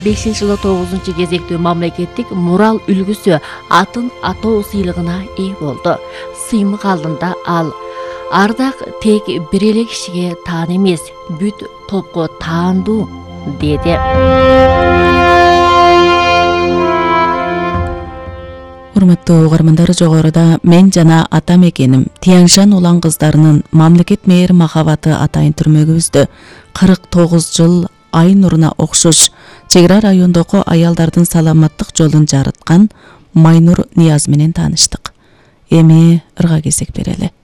5-9 кезектүү мамлекеттик мурал үлгүсү атын атоо сыйлыгына ээ болду. Сыймык алдында ал ардак тек бир эле кишиге таан эмес, бүт топко таандуу деди. Урматтуу угармандар, жогоруда мен жана атам экеним Тяньшан улан кыздарынын мамлекет мээр махабаты атайын түрмөгүбүздө 49 жыл ай нуруна окшош чек ара райондогу аялдардын саламаттык жолун жарыткан Майнур Нияз менен тааныштык. Эми ырга кезек берели.